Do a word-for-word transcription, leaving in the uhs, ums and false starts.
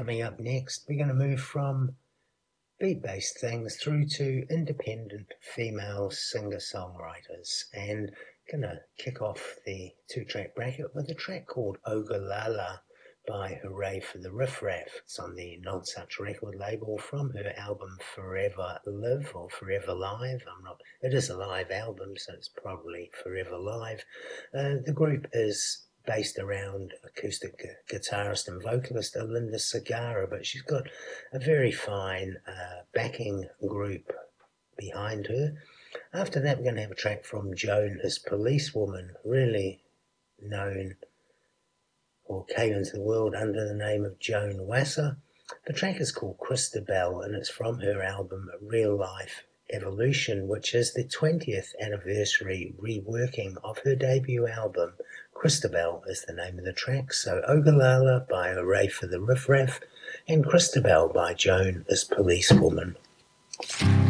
Coming up next, we're going to move from beat-based things through to independent female singer-songwriters, and going to kick off the two-track bracket with a track called Ogallala by Hooray for the Riff Raff. It's on the Nonsuch record label from her album Forever Live, or Forever Live. I'm not. It is a live album, so it's probably Forever Live. Uh, the group is based around acoustic gu- guitarist and vocalist Alinda Segarra, but she's got a very fine uh, backing group behind her. After that, we're going to have a track from Joan as Policewoman, really known or came into the world under the name of Joan Wasser. The track is called Christabel, and it's from her album Real Life Evolution, which is the twentieth anniversary reworking of her debut album. Christabel is the name of the track, so Ogallala by Hooray for the Riff Raff and Christabel by Joan as Policewoman.